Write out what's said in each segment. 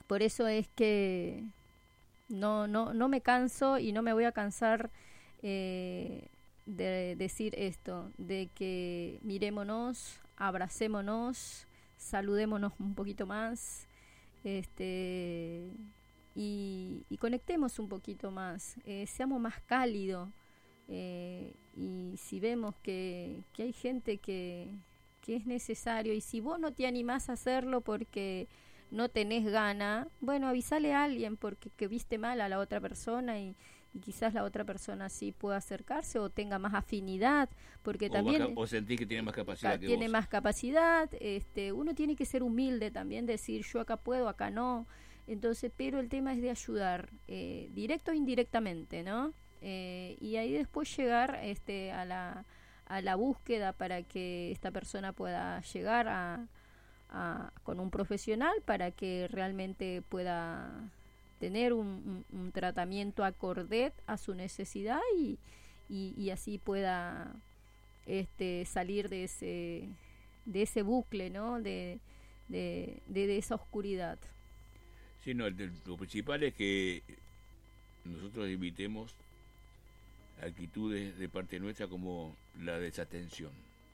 por eso es que no me canso y no me voy a cansar de decir esto, de que mirémonos, abracémonos, saludémonos un poquito más, y conectemos un poquito más, seamos más cálidos, y si vemos que hay gente que es necesario, y si vos no te animás a hacerlo porque no tenés gana, bueno, avísale a alguien porque que viste mal a la otra persona, y quizás la otra persona sí pueda acercarse o tenga más afinidad, porque también o sentís que tiene más capacidad que tiene vos. más capacidad, uno tiene que ser humilde también, decir yo acá puedo, acá no, entonces, pero el tema es de ayudar, directo o indirectamente, ¿no? Y ahí después llegar a la búsqueda para que esta persona pueda llegar con un profesional para que realmente pueda tener un tratamiento acorde a su necesidad, y así pueda salir de ese bucle, ¿no? De esa oscuridad. Sí, no, lo principal es que nosotros evitemos actitudes de parte nuestra como la desatención.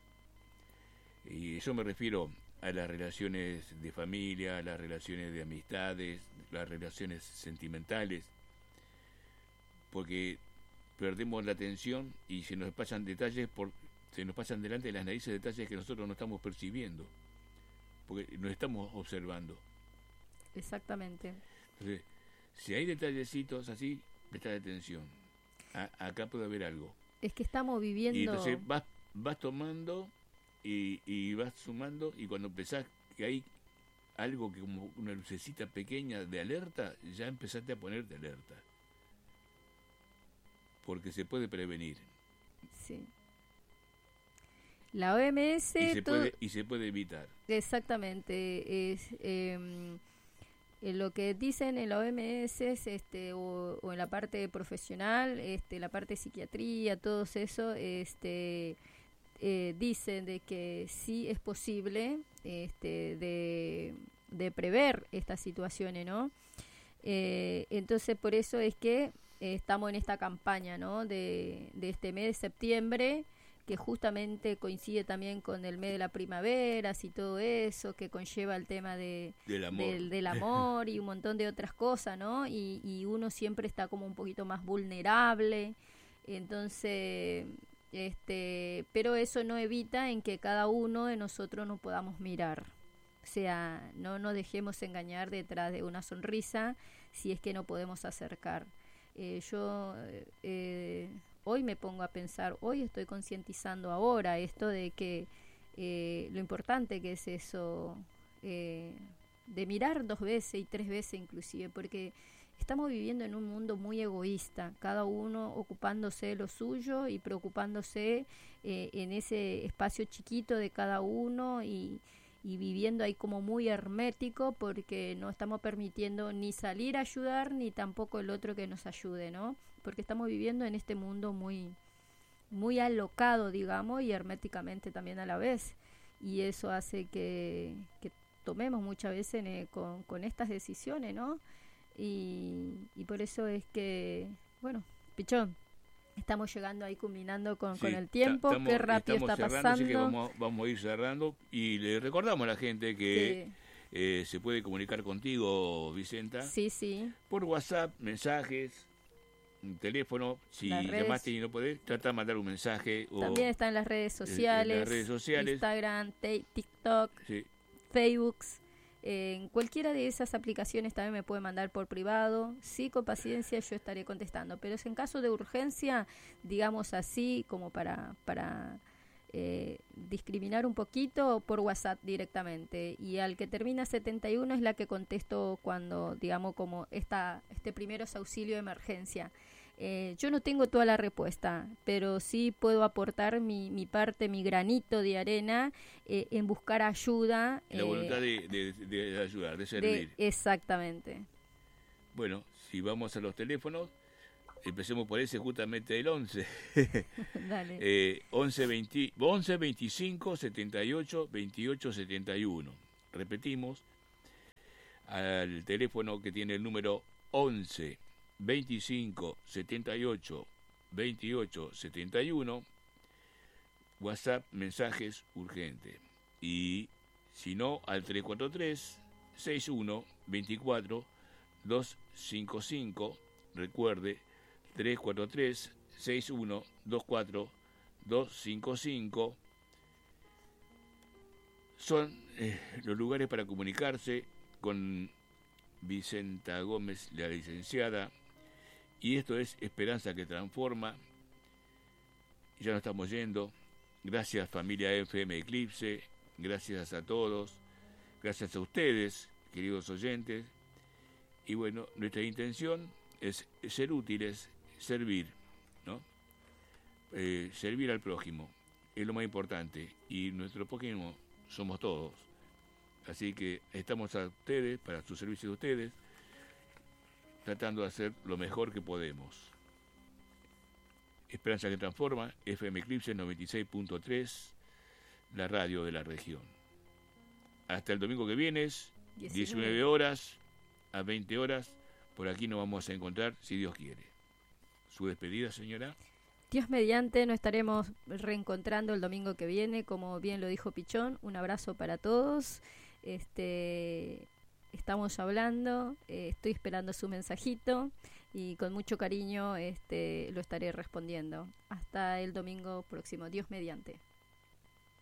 Y eso me refiero a las relaciones de familia, a las relaciones de amistades, las relaciones sentimentales, porque perdemos la atención y se nos pasan se nos pasan delante de las narices detalles que nosotros no estamos percibiendo, porque nos estamos observando. Exactamente. Entonces, si hay detallecitos así, presta atención. Acá puede haber algo. Es que estamos viviendo... Y entonces vas tomando y vas sumando, y cuando pensás que hay algo que como una lucecita pequeña de alerta, ya empezaste a ponerte alerta. Porque se puede prevenir. Sí. La OMS... Y se puede evitar. Exactamente. Lo que dicen en la OMS o en la parte profesional, la parte de psiquiatría, todo eso, dicen de que sí es posible de prever estas situaciones, ¿no? Entonces por eso es que estamos en esta campaña, ¿no? de este mes de septiembre, que justamente coincide también con el mes de la primavera y todo eso, que conlleva el tema del amor y un montón de otras cosas, ¿no? Y uno siempre está como un poquito más vulnerable, entonces, pero eso no evita en que cada uno de nosotros nos podamos mirar. O sea, no nos dejemos engañar detrás de una sonrisa si es que no podemos acercar. Hoy me pongo a pensar, hoy estoy concientizando ahora esto de que lo importante que es eso, de mirar 2 veces y 3 veces inclusive, porque estamos viviendo en un mundo muy egoísta, cada uno ocupándose de lo suyo y preocupándose en ese espacio chiquito de cada uno, y viviendo ahí como muy hermético, porque no estamos permitiendo ni salir a ayudar ni tampoco el otro que nos ayude, ¿no? Porque estamos viviendo en este mundo muy muy alocado, digamos, y herméticamente también a la vez, y eso hace que tomemos muchas veces con estas decisiones, ¿no? Y por eso es que, bueno, Pichón, estamos llegando ahí culminando con el tiempo, qué rápido está pasando. Así que vamos a ir cerrando, y le recordamos a la gente que se puede comunicar contigo, Vicenta. Sí, sí. Por WhatsApp, mensajes, teléfono, si llamaste y no podés, trata de mandar un mensaje. También está en las redes sociales, Instagram, TikTok, sí, Facebook. En cualquiera de esas aplicaciones también me puede mandar por privado. Sí, con paciencia yo estaré contestando, pero es en caso de urgencia, digamos así, como para discriminar un poquito, por WhatsApp directamente, y al que termina 71 es la que contesto cuando, digamos, como este primeros auxilio de emergencia. Yo no tengo toda la respuesta, pero sí puedo aportar mi parte, mi granito de arena, en buscar ayuda. La voluntad de ayudar, de servir. Exactamente. Bueno, si vamos a los teléfonos, empecemos por ese, justamente el 11. Dale. 11 25 78 28 71. Repetimos, al teléfono que tiene el número 11 25 78 28 71, WhatsApp, mensajes urgentes. Y si no, al 343 61 24 255. Recuerde, 343 61 24 255. Son los lugares para comunicarse con Vicenta Gómez, la licenciada. Y esto es Esperanza que Transforma. Ya nos estamos yendo. Gracias, familia FM Eclipse. Gracias a todos. Gracias a ustedes, queridos oyentes. Y bueno, nuestra intención es ser útiles, servir, ¿no? Servir al prójimo es lo más importante. Y nuestro prójimo somos todos. Así que estamos a ustedes, para su servicio de ustedes, tratando de hacer lo mejor que podemos. Esperanza que Transforma, FM Eclipse 96.3, la radio de la región. Hasta el domingo que viene, 19 horas a 20 horas, por aquí nos vamos a encontrar, si Dios quiere. ¿Su despedida, señora? Dios mediante, nos estaremos reencontrando el domingo que viene, como bien lo dijo Pichón. Un abrazo para todos. Estamos hablando, estoy esperando su mensajito y con mucho cariño lo estaré respondiendo. Hasta el domingo próximo, Dios mediante.